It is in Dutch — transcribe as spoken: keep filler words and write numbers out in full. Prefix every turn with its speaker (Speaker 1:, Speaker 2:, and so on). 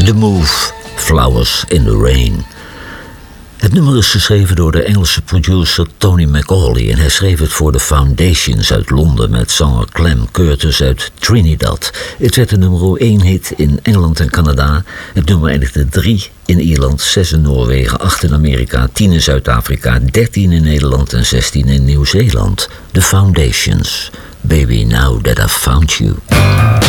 Speaker 1: The Move, Flowers in the Rain. Het nummer is geschreven door de Engelse producer Tony Macaulay en hij schreef het voor de Foundations uit Londen met zanger Clem Curtis uit Trinidad. Het werd een nummer één hit in Engeland en Canada. Het nummer eindigde drie in Ierland, zes in Noorwegen, acht in Amerika, tien in Zuid-Afrika, dertien in Nederland en zestien in Nieuw-Zeeland. The Foundations, Baby Now That I've Found You.